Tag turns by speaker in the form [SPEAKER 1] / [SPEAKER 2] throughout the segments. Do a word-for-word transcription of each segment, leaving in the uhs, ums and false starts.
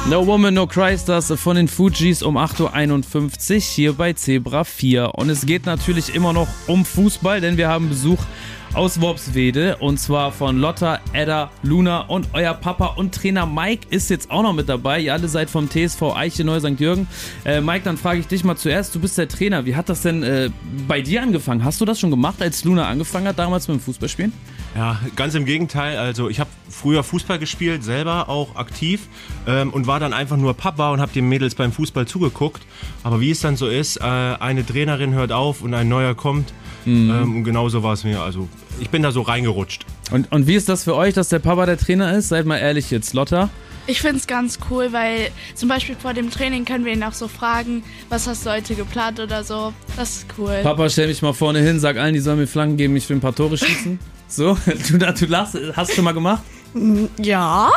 [SPEAKER 1] No Woman, No Cry ist das von den Fugees um acht Uhr einundfünfzig hier bei Zebra vier. Und es geht natürlich immer noch um Fußball, denn wir haben Besuch aus Worpswede und zwar von Lotta, Edda, Luna und euer Papa und Trainer Mike ist jetzt auch noch mit dabei. Ihr alle seid vom T S V Eiche Neu Sankt Jürgen. Äh, Mike, dann frage ich dich mal zuerst, du bist der Trainer. Wie hat das denn äh, bei dir angefangen? Hast du das schon gemacht, als Luna angefangen hat, damals mit dem Fußballspielen?
[SPEAKER 2] Ja, ganz im Gegenteil. Also ich habe früher Fußball gespielt, selber auch aktiv ähm, und war dann einfach nur Papa und habe den Mädels beim Fußball zugeguckt. Aber wie es dann so ist, äh, eine Trainerin hört auf und ein neuer kommt. Mhm. Ähm, und genauso war es mir. Also ich bin da so reingerutscht.
[SPEAKER 1] Und, und wie ist das für euch, dass der Papa der Trainer ist? Seid mal ehrlich jetzt, Lotta.
[SPEAKER 3] Ich finde es ganz cool, weil zum Beispiel vor dem Training können wir ihn auch so fragen, was hast du heute geplant oder so. Das ist cool.
[SPEAKER 1] Papa, stell mich mal vorne hin, sag allen, die sollen mir Flanken geben, ich will ein paar Tore schießen. So, du, du lachst, hast du schon mal gemacht?
[SPEAKER 3] Ja.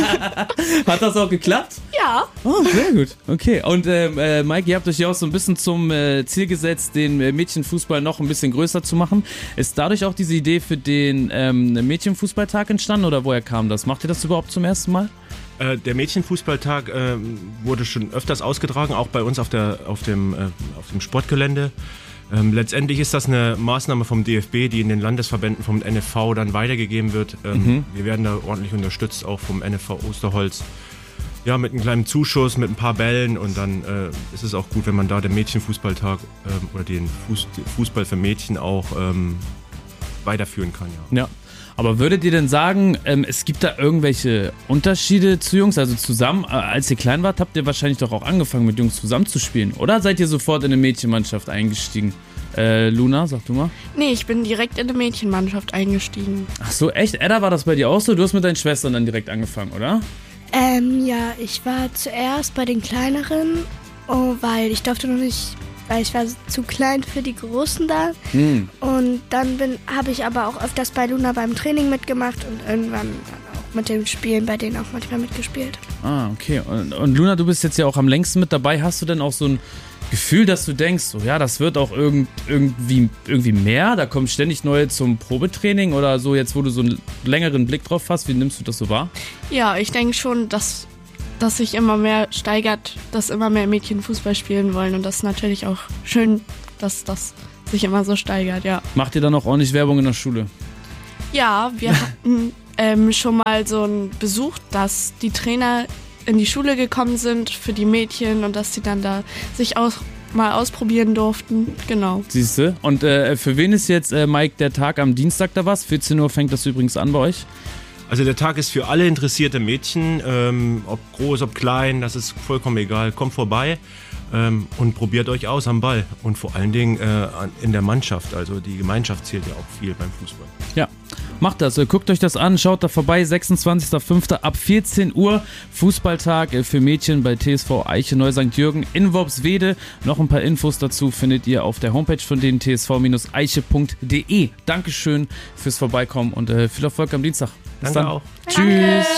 [SPEAKER 1] Hat das auch geklappt?
[SPEAKER 3] Ja.
[SPEAKER 1] Oh, sehr gut. Okay, und ähm, äh, Mike, ihr habt euch ja auch so ein bisschen zum äh, Ziel gesetzt, den äh, Mädchenfußball noch ein bisschen größer zu machen. Ist dadurch auch diese Idee für den ähm, Mädchenfußballtag entstanden oder woher kam das? Macht ihr das überhaupt zum ersten Mal?
[SPEAKER 2] Äh, der Mädchenfußballtag äh, wurde schon öfters ausgetragen, auch bei uns auf, der, auf, dem, äh, auf dem Sportgelände. Ähm, letztendlich ist das eine Maßnahme vom D F B, die in den Landesverbänden vom N F V dann weitergegeben wird. Ähm, mhm. Wir werden da ordentlich unterstützt, auch vom N F V Osterholz. Ja, mit einem kleinen Zuschuss, mit ein paar Bällen und dann äh, ist es auch gut, wenn man da den Mädchenfußballtag ähm, oder den Fuß, Fußball für Mädchen auch ähm, weiterführen kann. Ja.
[SPEAKER 1] Ja. Aber würdet ihr denn sagen, ähm, es gibt da irgendwelche Unterschiede zu Jungs? Also zusammen, äh, als ihr klein wart, habt ihr wahrscheinlich doch auch angefangen mit Jungs zusammen zu spielen. Oder seid ihr sofort in eine Mädchenmannschaft eingestiegen? Äh, Luna, sag du mal.
[SPEAKER 3] Nee, ich bin direkt in eine Mädchenmannschaft eingestiegen.
[SPEAKER 1] Ach so, echt? Edda, war das bei dir auch so? Du hast mit deinen Schwestern dann direkt angefangen, oder?
[SPEAKER 4] Ähm, ja, ich war zuerst bei den Kleineren, oh, weil ich durfte noch nicht... weil ich war zu klein für die Großen da. Hm. Und dann habe ich aber auch öfters bei Luna beim Training mitgemacht und irgendwann dann auch mit den Spielen bei denen auch manchmal mitgespielt.
[SPEAKER 1] Ah, okay. Und, und Luna, du bist jetzt ja auch am längsten mit dabei. Hast du denn auch so ein Gefühl, dass du denkst, so, ja, das wird auch irgend, irgendwie, irgendwie mehr? Da kommen ständig neue zum Probetraining oder so, jetzt wo du so einen längeren Blick drauf hast, wie nimmst du das so wahr?
[SPEAKER 3] Ja, ich denke schon, dass... dass sich immer mehr steigert, dass immer mehr Mädchen Fußball spielen wollen und das ist natürlich auch schön, dass das sich immer so steigert, ja.
[SPEAKER 1] Macht ihr dann auch ordentlich Werbung in der Schule?
[SPEAKER 3] Ja, wir hatten ähm, schon mal so einen Besuch, dass die Trainer in die Schule gekommen sind für die Mädchen und dass sie dann da sich auch mal ausprobieren durften, genau.
[SPEAKER 1] Siehst du? Und äh, für wen ist jetzt, äh, Mike, der Tag am Dienstag da was? vierzehn Uhr fängt das übrigens an bei euch.
[SPEAKER 2] Also der Tag ist für alle interessierte Mädchen, ähm, ob groß, ob klein, das ist vollkommen egal. Kommt vorbei ähm, und probiert euch aus am Ball und vor allen Dingen äh, in der Mannschaft. Also die Gemeinschaft zählt ja auch viel beim Fußball.
[SPEAKER 1] Ja, macht das. Guckt euch das an, schaut da vorbei. sechsundzwanzigster fünfter ab vierzehn Uhr. Fußballtag für Mädchen bei T S V Eiche Neu Sankt Jürgen in Worpswede. Noch ein paar Infos dazu findet ihr auf der Homepage von denen t s v eiche punkt d e. Dankeschön fürs Vorbeikommen und äh, viel Erfolg am Dienstag. Bis
[SPEAKER 2] Danke
[SPEAKER 1] dann.
[SPEAKER 2] auch.
[SPEAKER 1] Tschüss.